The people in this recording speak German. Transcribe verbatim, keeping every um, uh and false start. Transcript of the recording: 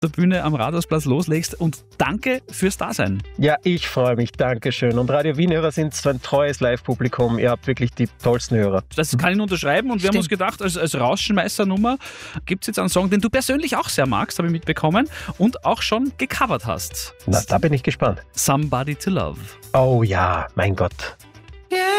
der Bühne am Rathausplatz loslegst und danke fürs Dasein. Ja, ich freue mich, Dankeschön. Und Radio Wien-Hörer sind so ein treues Live-Publikum. Ihr habt wirklich die tollsten Hörer. Das kann ich nur unterschreiben und wir Stimmt. haben uns gedacht, als, als Rauschenmeister-Nummer gibt es jetzt einen Song, den du persönlich auch sehr magst, habe ich mitbekommen und auch schon gecovert hast. Na, da bin ich gespannt. Somebody to Love. Oh ja, mein Gott.